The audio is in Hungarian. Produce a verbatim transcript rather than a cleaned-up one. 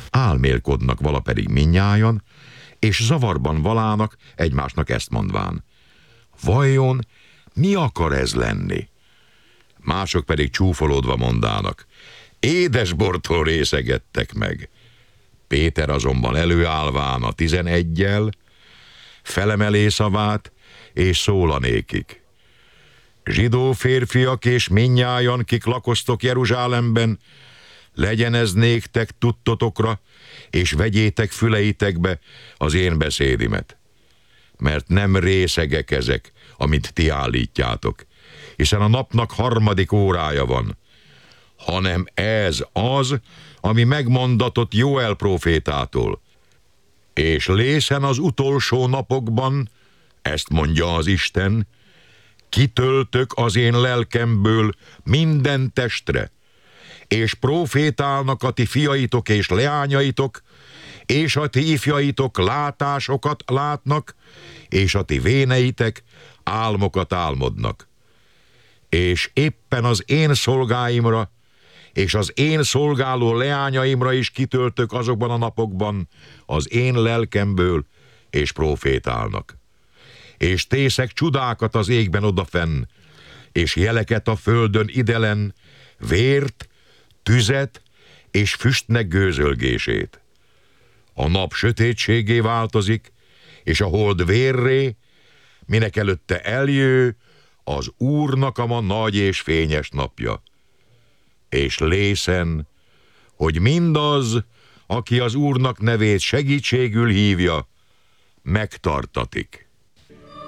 Álmélkodnak vala pedig mindnyájan, és zavarban valának egymásnak ezt mondván: vajon mi akar ez lenni? Mások pedig csúfolódva mondának: édesbortól részegettek meg. Péter azonban előállván a tizeneggyel felemelé szavát, és szólanékik: zsidó férfiak és mindnyájan, kik lakoztok Jeruzsálemben, legyen ez néktek tudtotokra, és vegyétek füleitekbe az én beszédimet. Mert nem részegek ezek, amit ti állítjátok, hiszen a napnak harmadik órája van, hanem ez az, ami megmondatott Jóel prófétától. És lészen az utolsó napokban, ezt mondja az Isten, kitöltök az én lelkemből minden testre, és prófétálnak a ti fiaitok és leányaitok, és a ti ifjaitok látásokat látnak, és a ti véneitek álmokat álmodnak. És éppen az én szolgáimra, és az én szolgáló leányaimra is kitöltök azokban a napokban az én lelkemből, és prófétálnak. És tészek csudákat az égben odafenn, és jeleket a földön idelen, vért, tüzet és füstnek gőzölgését. A nap sötétségé változik, és a hold vérré, minek előtte eljő az Úrnak a ma nagy és fényes napja. És lészen, hogy mindaz, aki az Úrnak nevét segítségül hívja, megtartatik.